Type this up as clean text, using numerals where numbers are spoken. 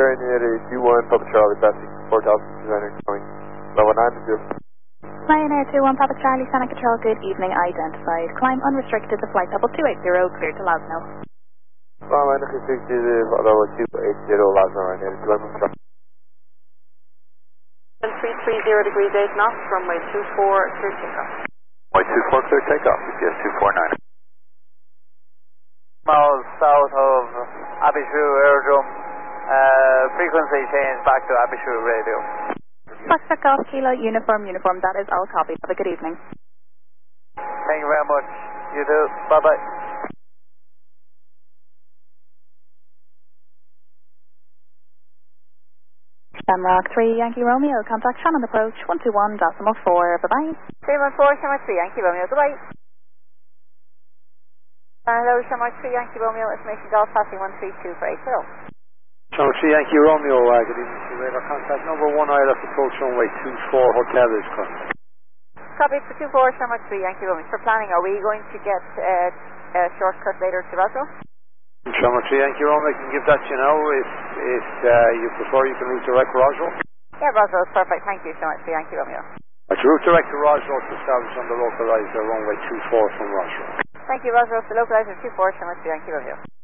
Ryanair 21 Papa Charlie, passing 4,200 going level 9 to 0. Ryanair 21 Papa Charlie, Santa Control, good evening, identified. Climb unrestricted to flight level 280, clear to Lasno. Ryanair 60, level 280, Lasno, Ryanair 21 Papa Charlie. 330 degrees 8 knots, runway 24, clear takeoff. Runway 24, clear takeoff, yes, 249. Miles south of Abishu Aerodrome, frequency change back to Abishu Radio. Foxtrot Golf Kilo, uniform, that is all copy. Have a good evening. Thank you very much. You too. Bye-bye. Shamrock 3 Yankee Romeo, contact Shannon approach 121.4, bye-bye. 314 Shamrock 3 Yankee Romeo, goodbye. Hello, Shamrock 3 Yankee Romeo, information Golf passing 132 for 80. Shamrock 3 Yankee Romeo, good evening to radar contact number 1 ILS approach runway 24 hotel is correct. Copy for 24 Shamrock 3 Yankee Romeo. For planning, are we going to get a shortcut later to Roswell? Shamrock 3 Yankee Romeo, I can give that to you now. If you prefer, you can route direct to Roswell. Yeah, Roswell is perfect. Thank you, Shamrock 3 Yankee Romeo. To route direct to Roswell to establish on the localizer runway 24 from Roswell. Thank you, Roswell. The localizer 24 Shamrock 3 Yankee Romeo.